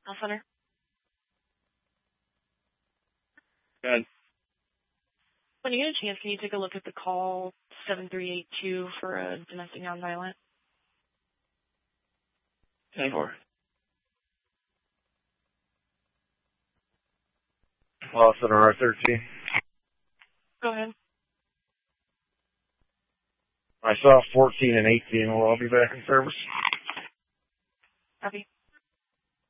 Call center. Good. When you get a chance, can you take a look at the call 7382 for a domestic nonviolent? 10-4. Call center R13. Go ahead. I saw 14 and 18. Will all be back in service? Copy.